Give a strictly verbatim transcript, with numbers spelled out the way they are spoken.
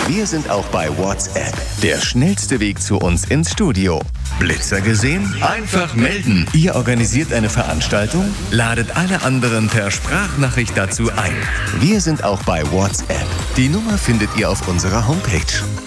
Wir sind auch bei WhatsApp. Der schnellste Weg zu uns ins Studio. Blitzer gesehen? Einfach melden. Ihr organisiert eine Veranstaltung? Ladet alle anderen per Sprachnachricht dazu ein. Wir sind auch bei WhatsApp. Die Nummer findet ihr auf unserer Homepage.